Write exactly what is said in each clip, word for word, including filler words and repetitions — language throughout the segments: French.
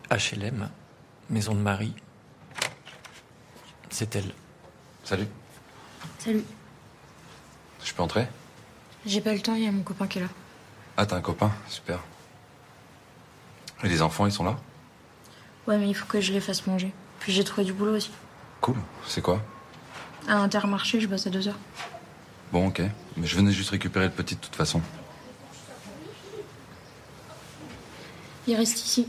H L M, maison de Marie. C'est elle. Salut. Salut. Je peux entrer? J'ai pas le temps, il y a mon copain qui est là. Ah, t'as un copain? Super. Et les enfants, ils sont là? Ouais, mais il faut que je les fasse manger. Puis j'ai trouvé du boulot aussi. Cool. C'est quoi? À Intermarché, je bosse à deux heures. Bon, ok. Mais je venais juste récupérer le petit de toute façon. Il reste ici.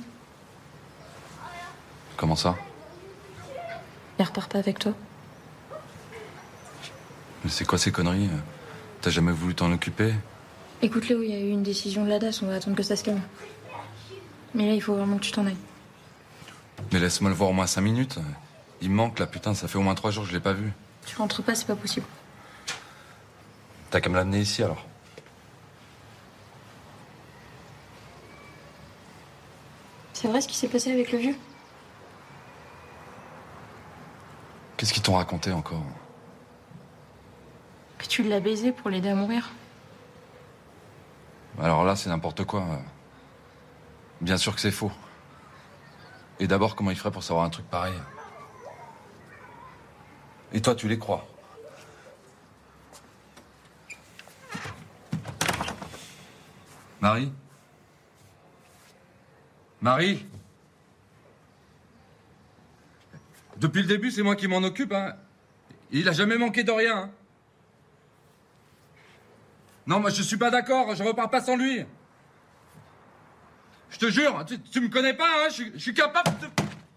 Comment ça? Il repart pas avec toi. Mais c'est quoi ces conneries? T'as jamais voulu t'en occuper? Écoute Léo, il y a eu une décision de l'A D A S, on va attendre que ça se calme. Mais là, il faut vraiment que tu t'en ailles. Mais laisse-moi le voir au moins cinq minutes. Il me manque là, putain, ça fait au moins trois jours que je l'ai pas vu. Tu rentres pas, c'est pas possible. T'as qu'à me l'amener ici alors. C'est vrai ce qui s'est passé avec le vieux? Qu'est-ce qu'ils t'ont raconté encore? Que tu l'as baisé pour l'aider à mourir. Alors là, c'est n'importe quoi. Bien sûr que c'est faux. Et d'abord, comment il ferait pour savoir un truc pareil? Et toi, tu les crois? Marie? Marie? Depuis le début, c'est moi qui m'en occupe, hein. Il a jamais manqué de rien, hein. Non, moi, je suis pas d'accord, je repars pas sans lui. Je te jure, tu, tu me connais pas, hein, je, je suis capable de...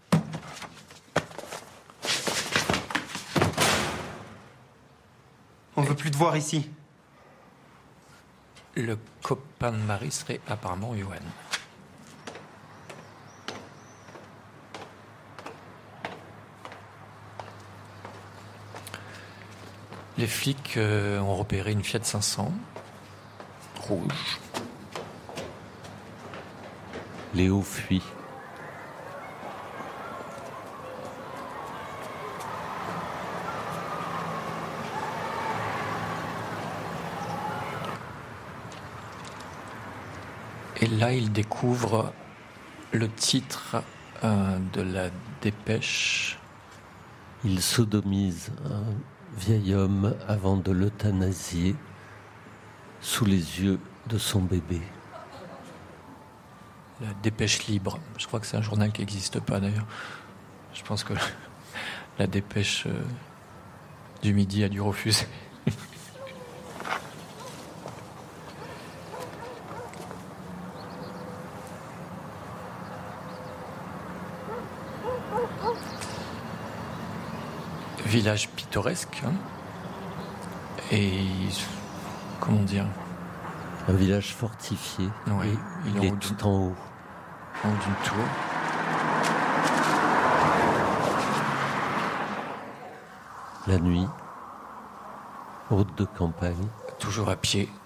On veut plus te voir ici. Le copain de Marie serait apparemment Johan. Les flics euh, ont repéré une Fiat cinq cents, rouge. Léo fuit. Et là, il découvre le titre euh, de la dépêche. Il sodomise un vieil homme avant de l'euthanasier sous les yeux de son bébé. La dépêche libre. Je crois que c'est un journal qui n'existe pas d'ailleurs. Je pense que la dépêche euh, du midi a dû refuser. Village pittoresque, hein. Et comment dire, un village fortifié. Oui, il, il est, est tout en haut. En haut d'une tour. La nuit, route de campagne. Toujours à pied.